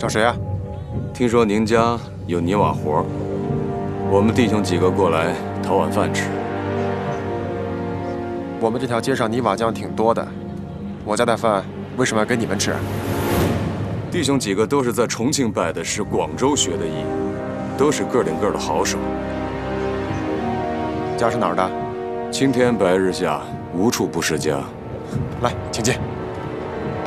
找谁啊？ 听说您家有泥瓦活，我们弟兄几个过来讨碗饭吃。 我们这条街上泥瓦匠挺多的，我家的饭为什么要给你们吃？ 弟兄几个都是在重庆拜的师，广州学的艺，都是个顶个的好手。 家是哪儿的？ 青天白日下，无处不是家。 来，请进。